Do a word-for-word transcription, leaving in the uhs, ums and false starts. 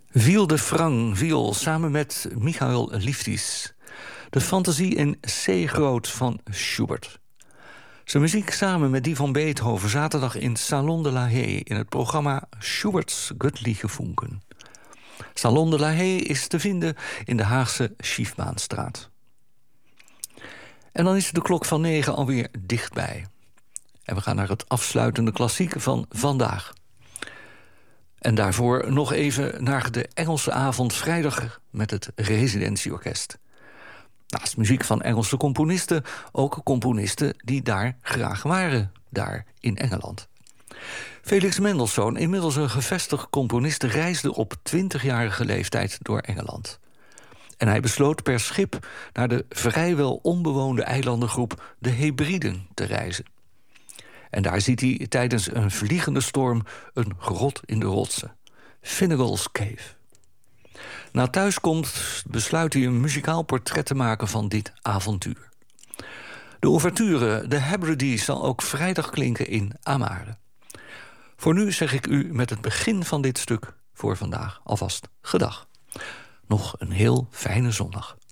Viel de Frang viel samen met Michael Liefdis. De fantasie in C groot van Schubert. Zijn muziek samen met die van Beethoven zaterdag in Salon de la Haye in het programma Schuberts Göttliche Funken. Salon de la Haye is te vinden in de Haagse Schiefbaanstraat. En dan is de klok van negen alweer dichtbij. En we gaan naar het afsluitende klassiek van vandaag. En daarvoor nog even naar de Engelse avond vrijdag met het Residentieorkest. Naast muziek van Engelse componisten ook componisten die daar graag waren, daar in Engeland. Felix Mendelssohn, inmiddels een gevestigd componist, reisde op twintigjarige leeftijd door Engeland. En hij besloot per schip naar de vrijwel onbewoonde eilandengroep de Hebriden te reizen. En daar ziet hij tijdens een vliegende storm een grot in de rotsen. Finnegal's Cave. Na thuiskomst besluit hij een muzikaal portret te maken van dit avontuur. De ouverture, de Hebrides, zal ook vrijdag klinken in Amare. Voor nu zeg ik u met het begin van dit stuk voor vandaag alvast gedag. Nog een heel fijne zondag.